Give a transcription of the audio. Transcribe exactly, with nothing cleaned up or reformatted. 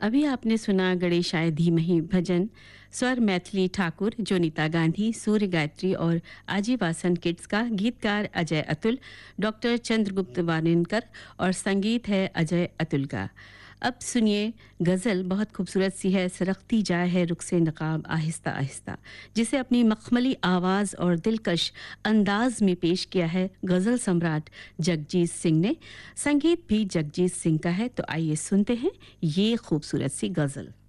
अभी आपने सुना गणेशाय धीमहि भजन स्वर मैथिली ठाकुर, जोनीता गांधी, सूर्य गायत्री और आजीवासन किड्स का। गीतकार अजय अतुल, डॉक्टर चंद्रगुप्त वानिनकर और संगीत है अजय अतुल का। अब सुनिए गज़ल, बहुत खूबसूरत सी है। सरकती जाए है रुख से नकाब आहिस्ता आहिस्ता, जिसे अपनी मखमली आवाज़ और दिलकश अंदाज में पेश किया है गज़ल सम्राट जगजीत सिंह ने। संगीत भी जगजीत सिंह का है। तो आइए सुनते हैं ये खूबसूरत सी गज़ल।